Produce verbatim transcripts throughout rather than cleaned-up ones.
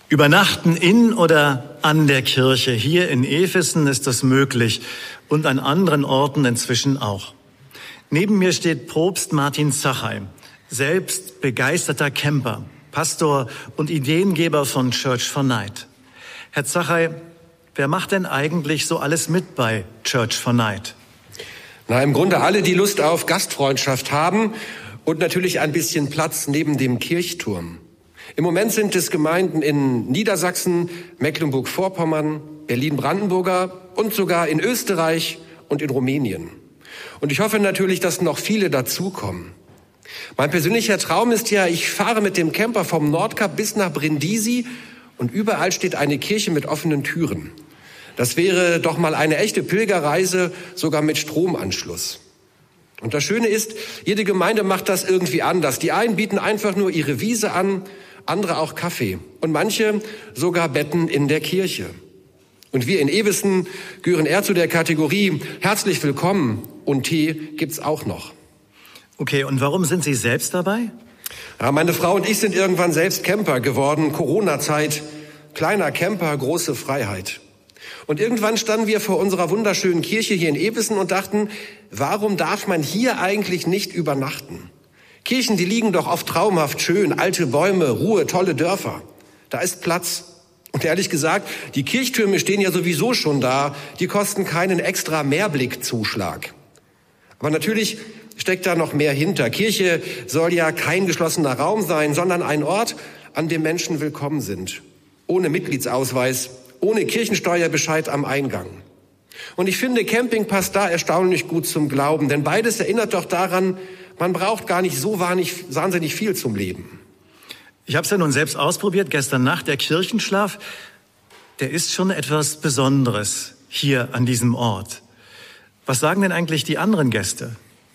Übernachten in oder an der Kirche. Hier in Efesen ist das möglich und an anderen Orten inzwischen auch. Neben mir steht Propst Martin Zachey, selbst begeisterter Camper, Pastor und Ideengeber von Church for Night. Herr Zachey, wer macht denn eigentlich so alles mit bei Church for Night? Na, im Grunde alle, die Lust auf Gastfreundschaft haben und natürlich ein bisschen Platz neben dem Kirchturm. Im Moment sind es Gemeinden in Niedersachsen, Mecklenburg-Vorpommern, Berlin-Brandenburger und sogar in Österreich und in Rumänien. Und ich hoffe natürlich, dass noch viele dazukommen. Mein persönlicher Traum ist ja, ich fahre mit dem Camper vom Nordkap bis nach Brindisi und überall steht eine Kirche mit offenen Türen. Das wäre doch mal eine echte Pilgerreise, sogar mit Stromanschluss. Und das Schöne ist, jede Gemeinde macht das irgendwie anders. Die einen bieten einfach nur ihre Wiese an, andere auch Kaffee und manche sogar Betten in der Kirche. Und wir in Efesen gehören eher zu der Kategorie herzlich willkommen und Tee gibt's auch noch. Okay, und warum sind Sie selbst dabei? Ja, meine Frau und ich sind irgendwann selbst Camper geworden, Corona-Zeit, kleiner Camper, große Freiheit. Und irgendwann standen wir vor unserer wunderschönen Kirche hier in Efesen und dachten, warum darf man hier eigentlich nicht übernachten? Kirchen, die liegen doch oft traumhaft schön, alte Bäume, Ruhe, tolle Dörfer. Da ist Platz. Und ehrlich gesagt, die Kirchtürme stehen ja sowieso schon da, die kosten keinen extra Mehrblickzuschlag. Aber natürlich steckt da noch mehr hinter. Kirche soll ja kein geschlossener Raum sein, sondern ein Ort, an dem Menschen willkommen sind. Ohne Mitgliedsausweis, ohne Kirchensteuerbescheid am Eingang. Und ich finde, Camping passt da erstaunlich gut zum Glauben, denn beides erinnert doch daran, man braucht gar nicht so wahnsinnig viel zum Leben. Ich habe es ja nun selbst ausprobiert, gestern Nacht, der Kirchenschlaf, der ist schon etwas Besonderes hier an diesem Ort. Was sagen denn eigentlich die anderen Gäste?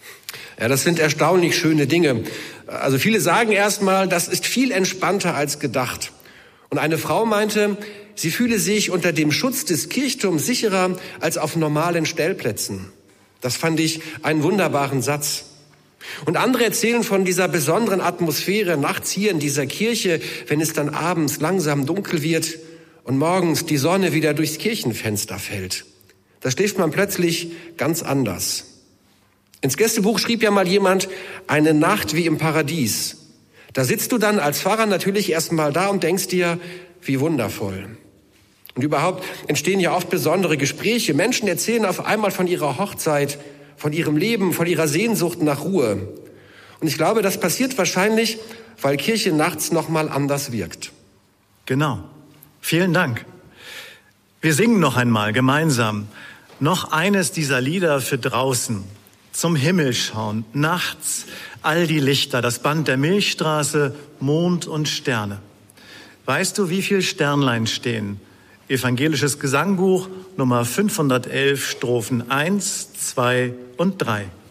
Ja, das sind erstaunlich schöne Dinge. Also viele sagen erstmal, das ist viel entspannter als gedacht. Und eine Frau meinte, sie fühle sich unter dem Schutz des Kirchturms sicherer als auf normalen Stellplätzen. Das fand ich einen wunderbaren Satz. Und andere erzählen von dieser besonderen Atmosphäre nachts hier in dieser Kirche, wenn es dann abends langsam dunkel wird und morgens die Sonne wieder durchs Kirchenfenster fällt. Da schläft man plötzlich ganz anders. Ins Gästebuch schrieb ja mal jemand, eine Nacht wie im Paradies. Da sitzt du dann als Pfarrer natürlich erstmal da und denkst dir, wie wundervoll. Und überhaupt entstehen ja oft besondere Gespräche. Menschen erzählen auf einmal von ihrer Hochzeit, von ihrem Leben, von ihrer Sehnsucht nach Ruhe. Und ich glaube, das passiert wahrscheinlich, weil Kirche nachts noch mal anders wirkt. Genau. Vielen Dank. Wir singen noch einmal gemeinsam noch eines dieser Lieder für draußen. Zum Himmel schauen, nachts, all die Lichter, das Band der Milchstraße, Mond und Sterne. Weißt du, wie viel Sternlein stehen? Evangelisches Gesangbuch, Nummer fünfhundertelf, Strophen eins, zwei und drei.